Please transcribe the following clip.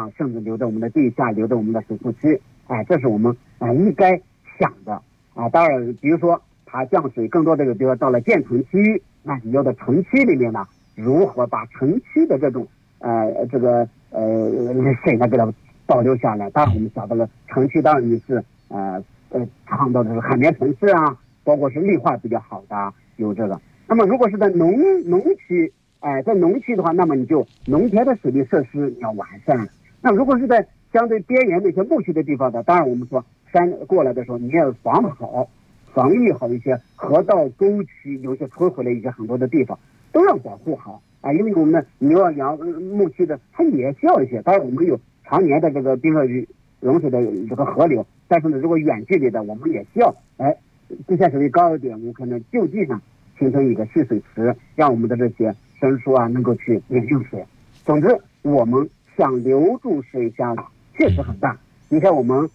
上，甚至留在我们的地下，留在我们的水库区。这是我们应该想的当然，比如说它降水更多的，比如说到了建成区域，那你要在城区里面呢，如何把城区的这种水呢给它保留下来？当然，我们晓得了，城区当然你是倡导的是海绵城市啊，包括是绿化比较好的有这个。那么如果是在农区，在农区的话，那么你就农田的水利设施你要完善。那如果是在相对边缘那些牧区的地方的，当然我们说山过来的时候，你要防御好一些河道沟渠，有些摧毁了一些很多的地方，都要保护好因为我们的牛羊牧区的，它也需要一些。当然我们有常年的这个比如说融水的这个河流，但是呢，如果远距离的，我们也需要地下水位高一点，我们可能就地上形成一个蓄水池，让我们的这些牲畜能够去饮用水。总之，我们想留住水乡确实很大。你看我们